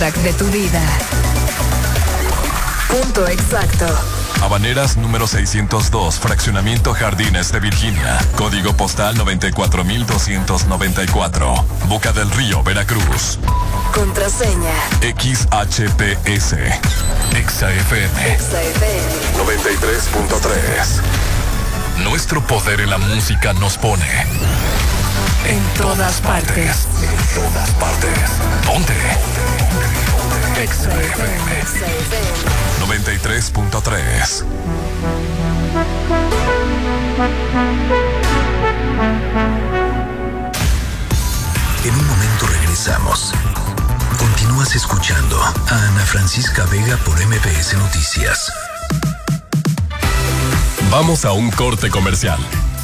De tu vida. Punto exacto. Habaneras número 602, Fraccionamiento Jardines de Virginia. Código postal 94294. Boca del Río, Veracruz. Contraseña. XHPS. ExaFM. 93.3. Nuestro poder en la música nos pone en todas partes. En todas partes. Ponte. XFM 93.3. En un momento regresamos. Continúas escuchando a Ana Francisca Vega por MBS Noticias. Vamos a un corte comercial.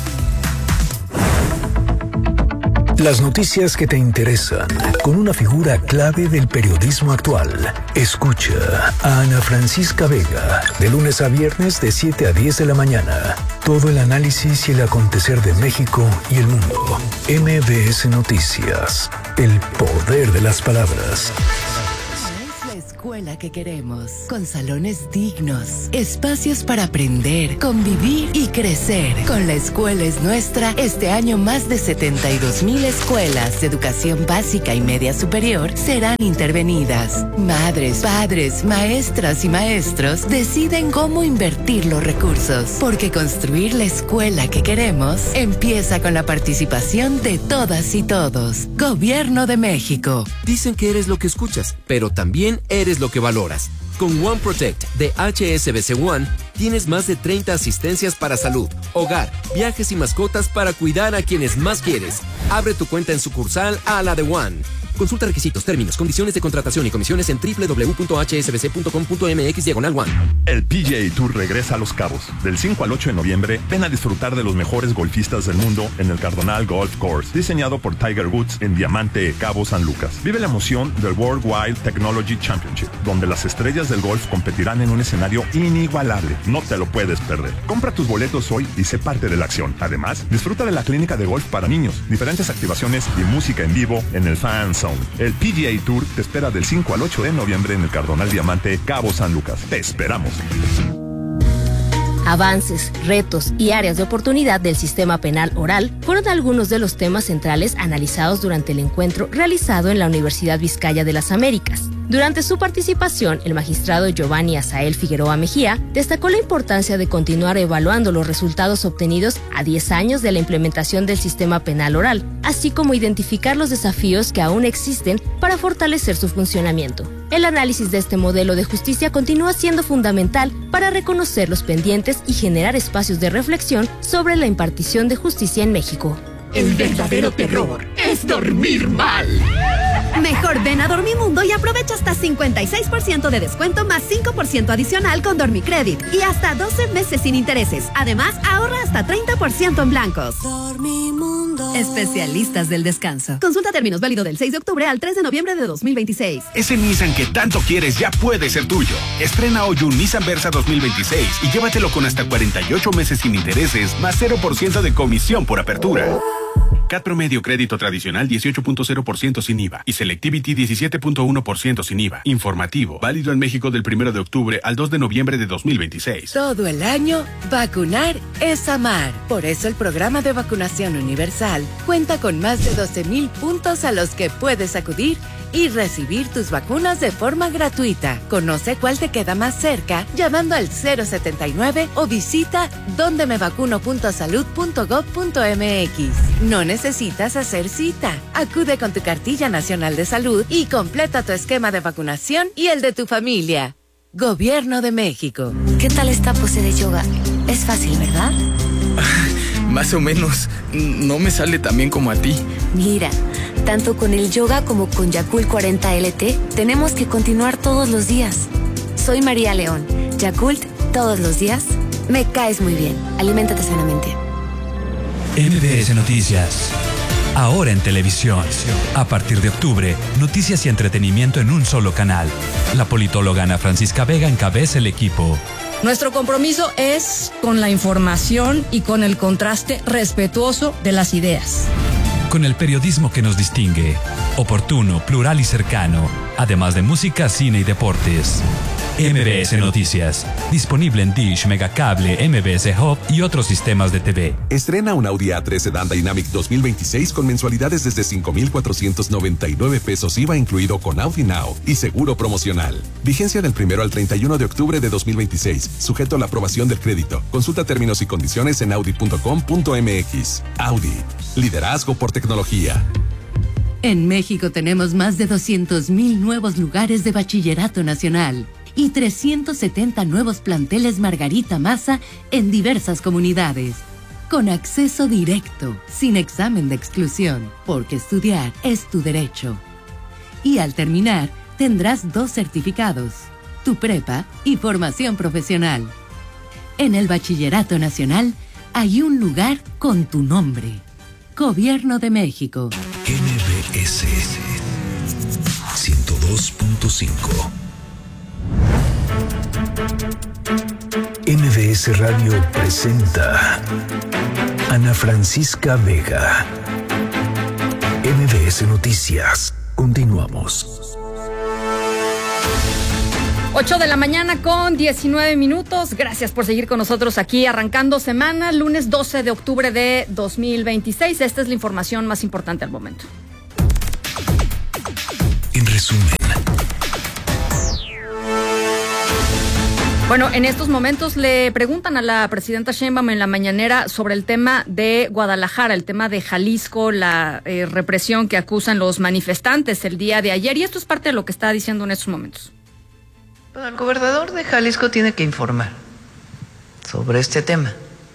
Las noticias que te interesan, con una figura clave del periodismo actual. Escucha a Ana Francisca Vega, de lunes a viernes de 7 a 10 de la mañana. Todo el análisis y el acontecer de México y el mundo. MBS Noticias, el poder de las palabras. Escuela que queremos, con salones dignos, espacios para aprender, convivir y crecer. Con La Escuela es Nuestra, este año más de 72,000 escuelas de educación básica y media superior serán intervenidas. Madres, padres, maestras y maestros deciden cómo invertir los recursos, porque construir la escuela que queremos empieza con la participación de todas y todos. Gobierno de México. Dicen que eres lo que escuchas, pero también eres lo que valoras. Con One Protect de HSBC One tienes más de 30 asistencias para salud, hogar, viajes y mascotas para cuidar a quienes más quieres. Abre tu cuenta en sucursal a la de One. Consulta requisitos, términos, condiciones de contratación y comisiones en www.hsbc.com.mx/one. El PGA Tour regresa a Los Cabos. Del 5 al 8 de noviembre, ven a disfrutar de los mejores golfistas del mundo en el Cardinal Golf Course, diseñado por Tiger Woods en Diamante Cabo San Lucas. Vive la emoción del World Wild Technology Championship, donde las estrellas del golf competirán en un escenario inigualable. No te lo puedes perder. Compra tus boletos hoy y sé parte de la acción. Además, disfruta de la clínica de golf para niños, diferentes activaciones y música en vivo en el Fan Zone. El PGA Tour te espera del 5 al 8 de noviembre en el Cardinal Diamante Cabo San Lucas. Te esperamos. Avances, retos y áreas de oportunidad del sistema penal oral fueron algunos de los temas centrales analizados durante el encuentro realizado en la Universidad Vizcaya de las Américas. Durante su participación, el magistrado Giovanni Azael Figueroa Mejía destacó la importancia de continuar evaluando los resultados obtenidos a 10 años de la implementación del sistema penal oral, así como identificar los desafíos que aún existen para fortalecer su funcionamiento. El análisis de este modelo de justicia continúa siendo fundamental para reconocer los pendientes y generar espacios de reflexión sobre la impartición de justicia en México. El verdadero terror es dormir mal. Mejor ven a Dormimundo y aprovecha hasta 56% de descuento más 5% adicional con Dormicredit y hasta 12 meses sin intereses. Además, ahorra hasta 30% en blancos. Dormimundo. Especialistas del descanso. Consulta términos, válido del 6 de octubre al 3 de noviembre de 2026. Ese Nissan que tanto quieres ya puede ser tuyo. Estrena hoy un Nissan Versa 2026 y llévatelo con hasta 48 meses sin intereses más 0% de comisión por apertura. CAT promedio crédito tradicional 18.0% sin IVA y Selectivity 17.1% sin IVA. Informativo, válido en México del 1 de octubre al 2 de noviembre de 2026. Todo el año, vacunar es amar. Por eso el programa de vacunación universal cuenta con más de 12,000 puntos a los que puedes acudir y recibir tus vacunas de forma gratuita. Conoce cuál te queda más cerca llamando al 079 o visita dondemevacuno.salud.gov.mx. No necesitas hacer cita. Acude con tu cartilla nacional de salud y completa tu esquema de vacunación y el de tu familia. Gobierno de México. ¿Qué tal esta pose de yoga? Es fácil, ¿verdad? Más o menos. No me sale tan bien como a ti. Mira, tanto con el yoga como con Yakult 40 LT, tenemos que continuar todos los días. Soy María León. Yakult, todos los días. Me caes muy bien. Aliméntate sanamente. MBS Noticias. Ahora en televisión. A partir de octubre, noticias y entretenimiento en un solo canal. La politóloga Ana Francisca Vega encabeza el equipo. Nuestro compromiso es con la información y con el contraste respetuoso de las ideas. con el periodismo que nos distingue. Oportuno, plural y cercano, además de música, cine y deportes. MBS Noticias, disponible en Dish, Megacable, MBS Hub y otros sistemas de TV. Estrena un Audi A3 Sedan Dynamic 2026 con mensualidades desde 5,499 pesos IVA incluido con Audi Now y seguro promocional. Vigencia del 1 al 31 de octubre de 2026, sujeto a la aprobación del crédito. Consulta términos y condiciones en audi.com.mx. Audi, liderazgo por tecnología. En México tenemos más de 200,000 nuevos lugares de bachillerato nacional y 370 nuevos planteles Margarita Maza en diversas comunidades. Con acceso directo, sin examen de exclusión, porque estudiar es tu derecho. Y al terminar, tendrás 2 certificados, tu prepa y formación profesional. En el Bachillerato Nacional hay un lugar con tu nombre. Gobierno de México. MBS 102.5. MBS Radio presenta Ana Francisca Vega. MBS Noticias. Continuamos. 8 de la mañana con 19 minutos. Gracias por seguir con nosotros aquí arrancando semana, lunes 12 de octubre de 2026. Esta es la información más importante al momento. En resumen. Bueno, en estos momentos le preguntan a la presidenta Sheinbaum en la mañanera sobre el tema de Guadalajara, el tema de Jalisco, la represión que acusan los manifestantes el día de ayer. Y esto es parte de lo que está diciendo en estos momentos. Bueno, el gobernador de Jalisco tiene que informar sobre este tema,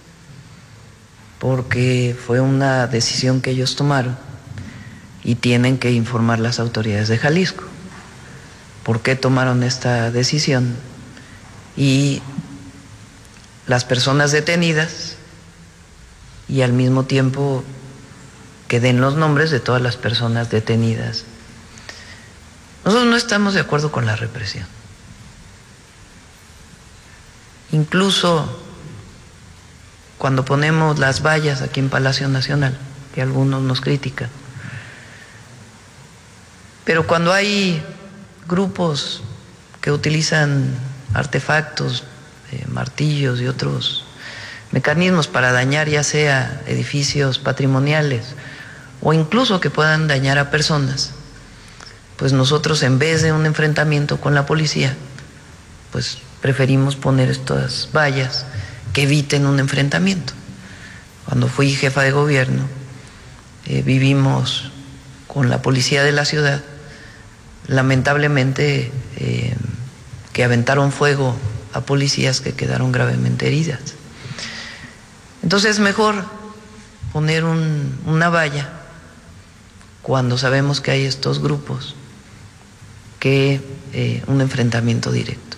porque fue una decisión que ellos tomaron y tienen que informar las autoridades de Jalisco por qué tomaron esta decisión y las personas detenidas, y al mismo tiempo que den los nombres de todas las personas detenidas. Nosotros no estamos de acuerdo con la represión. Incluso cuando ponemos las vallas aquí en Palacio Nacional, que algunos nos critican, pero cuando hay grupos que utilizan artefactos, martillos y otros mecanismos para dañar ya sea edificios patrimoniales o incluso que puedan dañar a personas, pues nosotros en vez de un enfrentamiento con la policía, pues preferimos poner estas vallas que eviten un enfrentamiento. Cuando fui jefa de gobierno, vivimos con la policía de la ciudad, lamentablemente, que aventaron fuego a policías que quedaron gravemente heridas. Entonces es mejor poner una valla cuando sabemos que hay estos grupos que un enfrentamiento directo.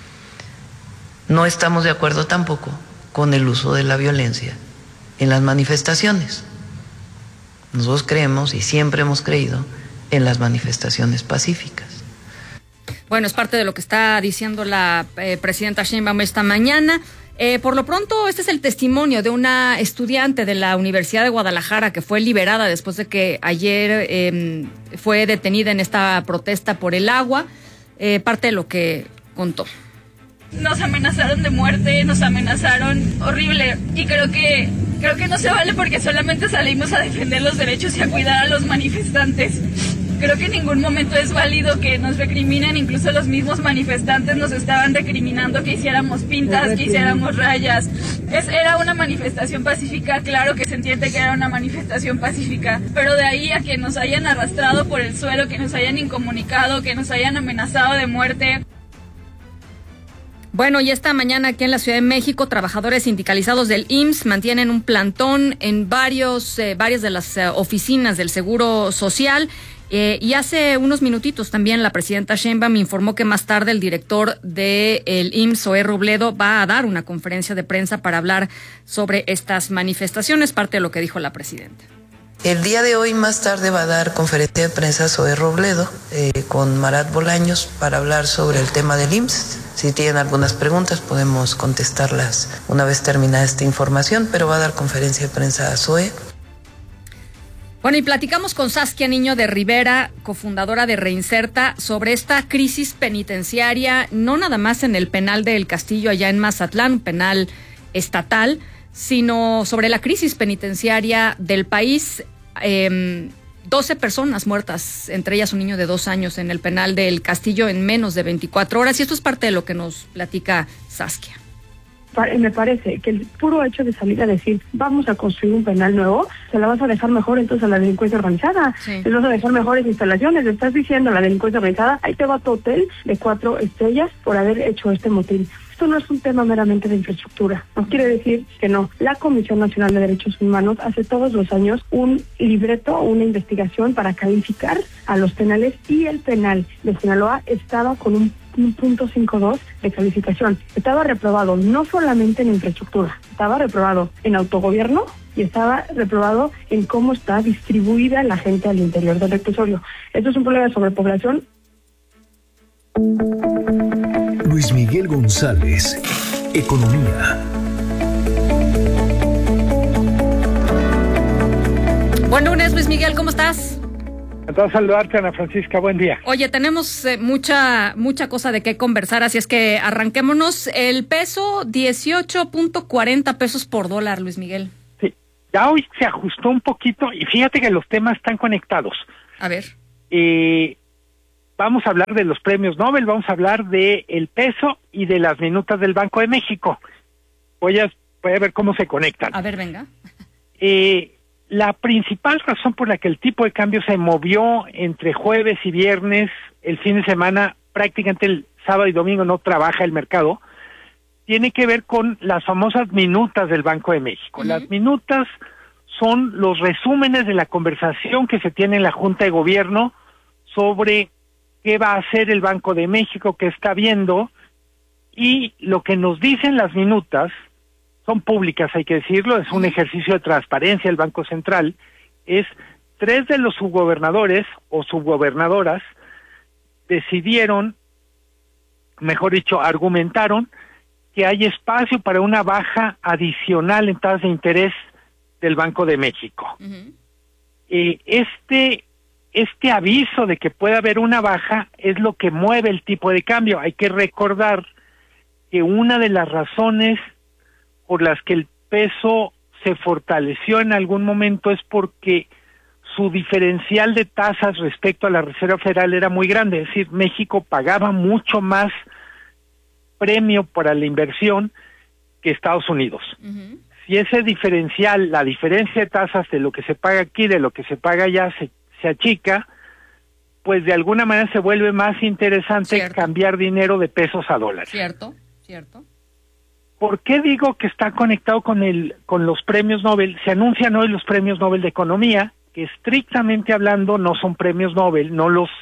No estamos de acuerdo tampoco con el uso de la violencia en las manifestaciones. Nosotros creemos y siempre hemos creído en las manifestaciones pacíficas. Bueno, es parte de lo que está diciendo la presidenta Sheinbaum esta mañana. Por lo pronto, este es el testimonio de una estudiante de la Universidad de Guadalajara que fue liberada después de que ayer fue detenida en esta protesta por el agua. Parte de lo que contó. Nos amenazaron de muerte, nos amenazaron horrible y creo que no se vale porque solamente salimos a defender los derechos y a cuidar a los manifestantes. Creo que en ningún momento es válido que nos recriminen, incluso los mismos manifestantes nos estaban recriminando que hiciéramos pintas, que hiciéramos rayas. Era una manifestación pacífica, claro que se entiende que era una manifestación pacífica, pero de ahí a que nos hayan arrastrado por el suelo, que nos hayan incomunicado, que nos hayan amenazado de muerte. Bueno, y esta mañana aquí en la Ciudad de México, trabajadores sindicalizados del IMSS mantienen un plantón en varias de las oficinas del Seguro Social. Y hace unos minutitos también la presidenta Sheinbaum informó que más tarde el director del IMSS, Zoé Robledo, va a dar una conferencia de prensa para hablar sobre estas manifestaciones, parte de lo que dijo la presidenta. El día de hoy, más tarde, va a dar conferencia de prensa Zoé Robledo con Marat Bolaños para hablar sobre el tema del IMSS. Si tienen algunas preguntas, podemos contestarlas una vez terminada esta información, pero va a dar conferencia de prensa a Zoé. Bueno, y platicamos con Saskia Niño de Rivera, cofundadora de Reinserta, sobre esta crisis penitenciaria, no nada más en el penal del Castillo allá en Mazatlán, un penal estatal, sino sobre la crisis penitenciaria del país. 12 personas muertas, entre ellas un niño de 2 años en el penal del Castillo en menos de 24 horas. Y esto es parte de lo que nos platica Saskia. Me parece que el puro hecho de salir a decir vamos a construir un penal nuevo, se la vas a dejar mejor entonces a la delincuencia organizada, les vas a dejar mejores instalaciones, le estás diciendo a la delincuencia organizada, ahí te va tu hotel de 4 estrellas por haber hecho este motín. Esto no es un tema meramente de infraestructura, no quiere decir que no. La Comisión Nacional de Derechos Humanos hace todos los años un libreto, una investigación para calificar a los penales, y el penal de Sinaloa estaba con un .52 de calificación. Estaba reprobado no solamente en infraestructura, estaba reprobado en autogobierno y estaba reprobado en cómo está distribuida la gente al interior del reclusorio. Esto es un problema de sobrepoblación. Luis Miguel González, Economía. Buen lunes, Luis Miguel, ¿cómo estás? Entonces, saludarte, Ana Francisca, buen día. Oye, tenemos mucha cosa de qué conversar, así es que arranquémonos. El peso, 18.40 pesos por dólar, Luis Miguel. Sí, ya hoy se ajustó un poquito y fíjate que los temas están conectados. A ver. Vamos a hablar de los premios Nobel, vamos a hablar de el peso y de las minutas del Banco de México. Voy a ver cómo se conectan. A ver, venga. La principal razón por la que el tipo de cambio se movió entre jueves y viernes, el fin de semana, prácticamente el sábado y domingo no trabaja el mercado, tiene que ver con las famosas minutas del Banco de México. Uh-huh. Las minutas son los resúmenes de la conversación que se tiene en la Junta de Gobierno sobre qué va a hacer el Banco de México, qué está viendo, y lo que nos dicen las minutas son públicas, hay que decirlo, es un ejercicio de transparencia del Banco Central, es 3 de los subgobernadores o subgobernadoras decidieron, mejor dicho, argumentaron que hay espacio para una baja adicional en tasas de interés del Banco de México. Uh-huh. Este aviso de que puede haber una baja es lo que mueve el tipo de cambio. Hay que recordar que una de las razones por las que el peso se fortaleció en algún momento es porque su diferencial de tasas respecto a la Reserva Federal era muy grande, es decir, México pagaba mucho más premio para la inversión que Estados Unidos. Uh-huh. Si ese diferencial, la diferencia de tasas de lo que se paga aquí, de lo que se paga allá, se achica, pues de alguna manera se vuelve más interesante cambiar dinero de pesos a dólares. Cierto. ¿Por qué digo que está conectado con los premios Nobel? Se anuncian hoy los premios Nobel de Economía, que estrictamente hablando no son premios Nobel, no los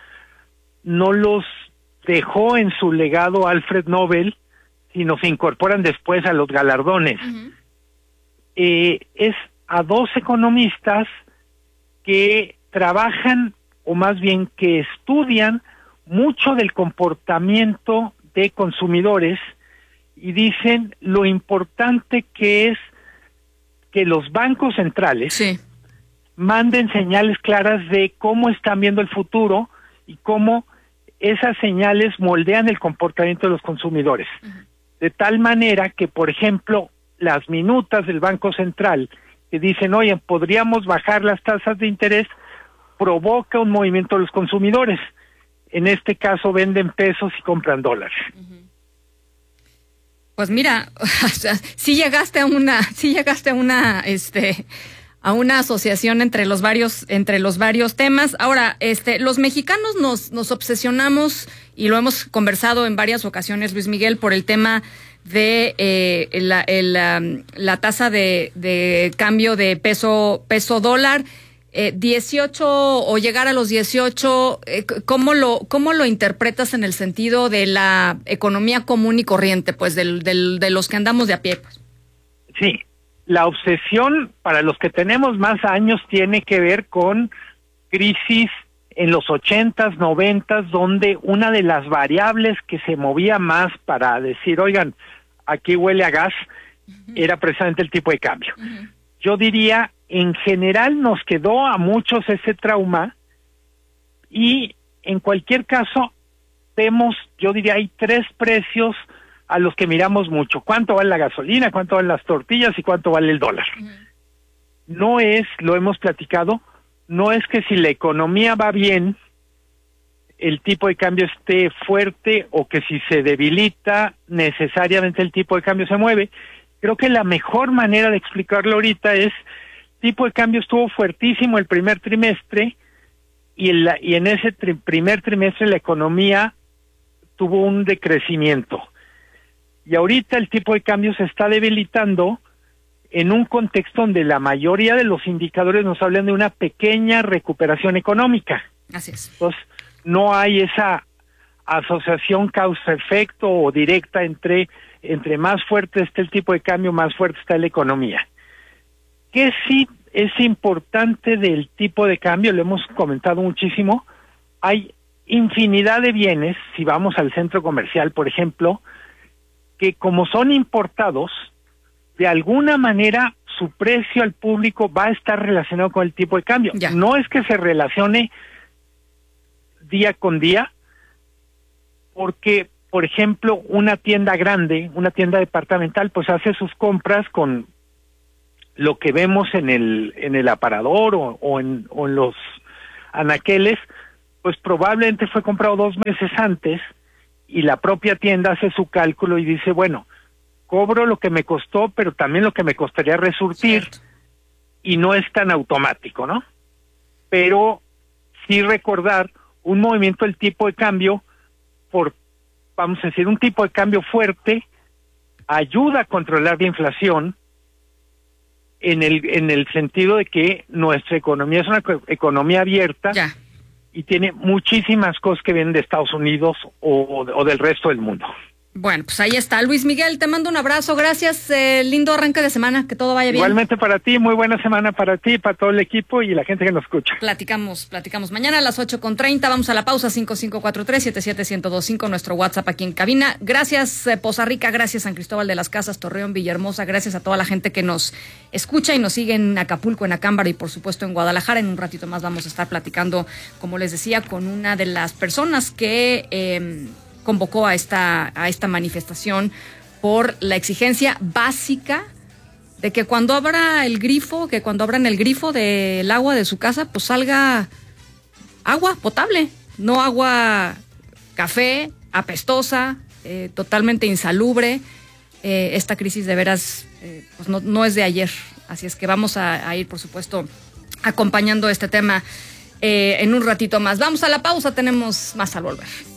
dejó en su legado Alfred Nobel, sino se incorporan después a los galardones. Uh-huh. Es a 2 economistas que trabajan, o más bien que estudian mucho del comportamiento de consumidores, y dicen lo importante que es que los bancos centrales manden señales claras de cómo están viendo el futuro y cómo esas señales moldean el comportamiento de los consumidores. Uh-huh. De tal manera que, por ejemplo, las minutas del Banco Central que dicen, oye, podríamos bajar las tasas de interés, provoca un movimiento de los consumidores. En este caso venden pesos y compran dólares. Uh-huh. Pues mira, sí llegaste a una asociación entre los varios temas. Ahora, los mexicanos nos obsesionamos, y lo hemos conversado en varias ocasiones, Luis Miguel, por el tema de la tasa de cambio de peso dólar. 18 o llegar a los 18, ¿cómo lo interpretas en el sentido de la economía común y corriente, pues de los que andamos de a pie? Pues? Sí, la obsesión para los que tenemos más años tiene que ver con crisis en los 80s, 90s, donde una de las variables que se movía más para decir, oigan, aquí huele a gas, era precisamente el tipo de cambio. Uh-huh. Yo diría, en general nos quedó a muchos ese trauma y en cualquier caso vemos, yo diría, hay 3 precios a los que miramos mucho. ¿Cuánto vale la gasolina? ¿Cuánto valen las tortillas? ¿Y cuánto vale el dólar? No es, lo hemos platicado, no es que si la economía va bien, el tipo de cambio esté fuerte o que si se debilita, necesariamente el tipo de cambio se mueve. Creo que la mejor manera de explicarlo ahorita es, tipo de cambio estuvo fuertísimo el primer trimestre y en ese primer trimestre la economía tuvo un decrecimiento. Y ahorita el tipo de cambio se está debilitando en un contexto donde la mayoría de los indicadores nos hablan de una pequeña recuperación económica. Así es. Entonces, no hay esa asociación causa-efecto o directa entre más fuerte esté el tipo de cambio, más fuerte está la economía. ¿Qué sí es importante del tipo de cambio? Lo hemos comentado muchísimo. Hay infinidad de bienes, si vamos al centro comercial, por ejemplo, que como son importados, de alguna manera su precio al público va a estar relacionado con el tipo de cambio. Ya. No es que se relacione día con día, porque, por ejemplo, una tienda grande, una tienda departamental, pues hace sus compras con lo que vemos en el aparador o en los anaqueles, pues probablemente fue comprado 2 meses antes y la propia tienda hace su cálculo y dice, bueno, cobro lo que me costó, pero también lo que me costaría resurtir. Cierto. Y no es tan automático, ¿no? Pero sí recordar un movimiento del tipo de cambio vamos a decir, un tipo de cambio fuerte ayuda a controlar la inflación en el sentido de que nuestra economía es una economía abierta. Ya. Y tiene muchísimas cosas que vienen de Estados Unidos o del resto del mundo. Bueno, pues ahí está. Luis Miguel, te mando un abrazo. Gracias. Lindo arranque de semana. Que todo vaya bien. Igualmente para ti. Muy buena semana para ti, para todo el equipo y la gente que nos escucha. Platicamos mañana a las 8:30. Vamos a la pausa. 5543-77125. Nuestro WhatsApp aquí en cabina. Gracias, Poza Rica. Gracias, San Cristóbal de las Casas, Torreón, Villahermosa. Gracias a toda la gente que nos escucha y nos sigue en Acapulco, en Acámbaro y, por supuesto, en Guadalajara. En un ratito más vamos a estar platicando, como les decía, con una de las personas que convocó a esta manifestación por la exigencia básica de que cuando abran el grifo del agua de su casa, pues salga agua potable, no agua café, apestosa, totalmente insalubre. Esta crisis de veras pues no es de ayer, así es que vamos a ir, por supuesto, acompañando este tema en un ratito más. Vamos a la pausa, tenemos más al volver.